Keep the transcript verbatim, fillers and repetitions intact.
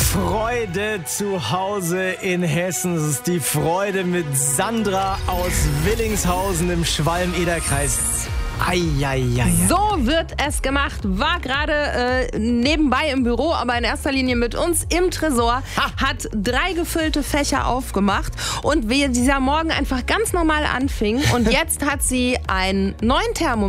Freude zu Hause in Hessen. Es ist die Freude mit Sandra aus Willingshausen im Schwalm-Eder-Kreis. Eieiei. So wird es gemacht. War gerade äh, nebenbei im Büro, aber in erster Linie mit uns im Tresor. Ha. Hat drei gefüllte Fächer aufgemacht. Und wie dieser Morgen einfach ganz normal anfing. Und jetzt hat sie einen neuen Thermomix